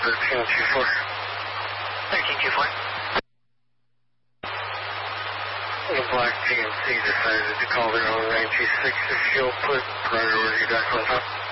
1324. 1324. The Black GMC decided to call their own 926 to fuel put priority back on top.